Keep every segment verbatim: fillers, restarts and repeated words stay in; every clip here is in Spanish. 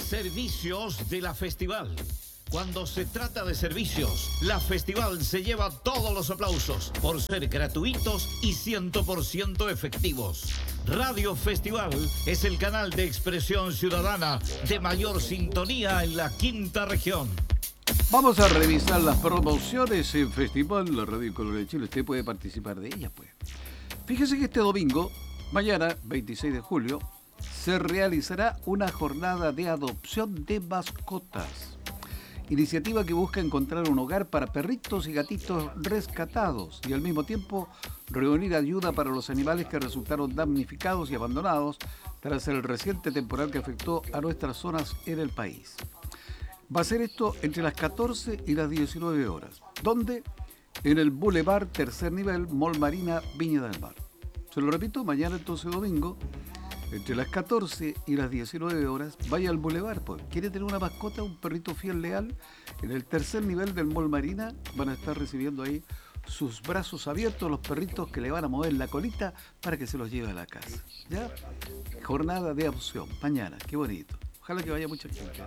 Servicios de la Festival. Cuando se trata de servicios, la Festival se lleva todos los aplausos por ser gratuitos y cien por ciento efectivos. Radio Festival es el canal de expresión ciudadana de mayor sintonía en la quinta región. Vamos a revisar las promociones en Festival, la Radio Color de Chile. Usted puede participar de ellas, pues. Fíjese que este domingo, mañana, veintiséis de julio, se realizará una jornada de adopción de mascotas. Iniciativa que busca encontrar un hogar para perritos y gatitos rescatados y al mismo tiempo reunir ayuda para los animales que resultaron damnificados y abandonados tras el reciente temporal que afectó a nuestras zonas en el país. Va a ser esto entre las catorce y las diecinueve horas. ¿Dónde? En el Boulevard Tercer Nivel, Mall Marina, Viña del Mar. Se lo repito, mañana entonces domingo, entre las catorce y las diecinueve horas, vaya al Boulevard. Pues. ¿Quiere tener una mascota, un perrito fiel leal? En el tercer nivel del Mall Marina van a estar recibiendo ahí sus brazos abiertos los perritos que le van a mover la colita para que se los lleve a la casa. ¿Ya? Jornada de adopción, mañana, qué bonito. Ojalá que vaya mucha gente.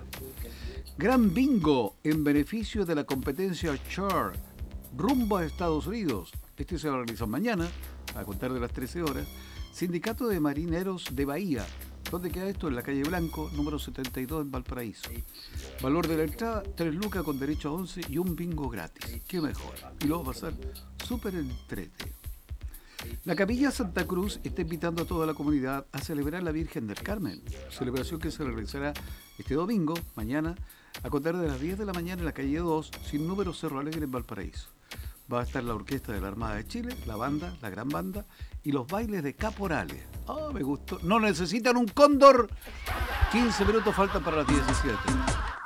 Gran bingo en beneficio de la competencia Char rumbo a Estados Unidos. Este se va a realizar mañana, a contar de las trece horas. Sindicato de Marineros de Bahía. ¿Dónde queda esto? En la calle Blanco, número setenta y dos en Valparaíso. Valor de la entrada, tres lucas con derecho a once y un bingo gratis. Qué mejor. Y lo va a pasar súper entrete. La Capilla Santa Cruz está invitando a toda la comunidad a celebrar la Virgen del Carmen. Celebración que se realizará este domingo, mañana, a contar de las diez de la mañana en la calle dos, sin número Cerro Alegre en Valparaíso. Va a estar la orquesta de la Armada de Chile, la banda, la gran banda y los bailes de caporales. Ah, oh, me gustó. No necesitan un cóndor. quince minutos faltan para las diecisiete.